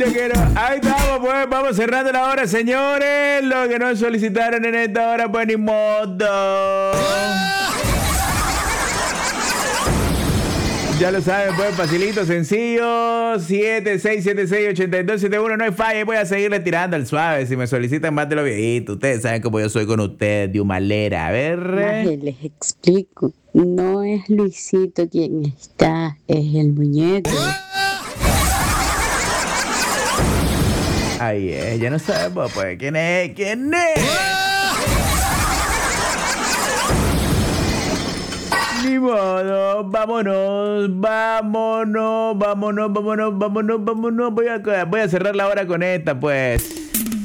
Ahí estamos, pues, vamos cerrando la hora, señores. Lo que nos solicitaron en esta hora, pues ni modo. Ya lo saben, pues, facilito, sencillo. 76768271, no hay falla. Voy a seguirle tirando al suave si me solicitan más de lo viejito. Ustedes saben cómo yo soy con ustedes, de humalera. A ver. Maje, les explico. No es Luisito quien está, es el muñeco. Ay, ya no sabemos, pues, quién es. Ni modo, vámonos. Voy a cerrar la hora con esta, pues.